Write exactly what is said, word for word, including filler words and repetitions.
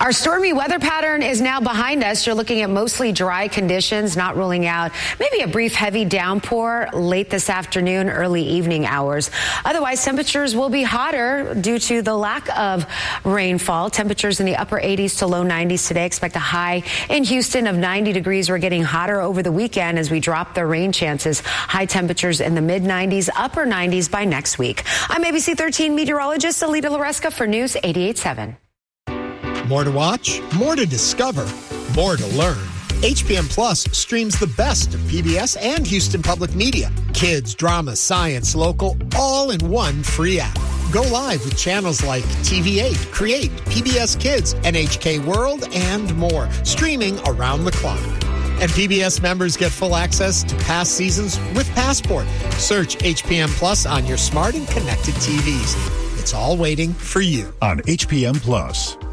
Our stormy weather pattern is now behind us. You're looking at mostly dry conditions, not ruling out maybe a brief heavy downpour late this afternoon, early evening hours. Otherwise, temperatures will be hotter due to the lack of rainfall. Temperatures in the upper eighties to low nineties today. Expect a high in Houston of ninety degrees. We're getting hotter over the weekend as we drop the rain chances. High temperatures in the mid nineties, upper nineties by next week. I'm A B C thirteen meteorologist Alita Loresca for News eighty-eight seven. More to watch, more to discover, more to learn. H P M Plus streams the best of P B S and Houston Public Media. Kids, drama, science, local, all in one free app. Go live with channels like T V eight, Create, P B S Kids, N H K World, and more, streaming around the clock. And P B S members get full access to past seasons with Passport. Search H P M Plus on your smart and connected T Vs. It's all waiting for you on H P M Plus.